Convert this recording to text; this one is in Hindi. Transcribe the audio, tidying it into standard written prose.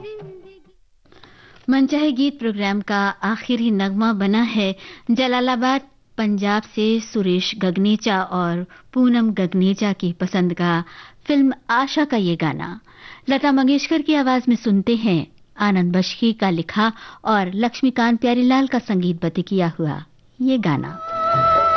मनचाहे गीत प्रोग्राम का आखिरी नगमा बना है जलालाबाद पंजाब से सुरेश गगनेचा और पूनम गगनेचा की पसंद का फिल्म आशा का ये गाना लता मंगेशकर की आवाज में सुनते हैं। आनंद बख्शी का लिखा और लक्ष्मीकांत प्यारीलाल का संगीतबद्ध किया हुआ ये गाना।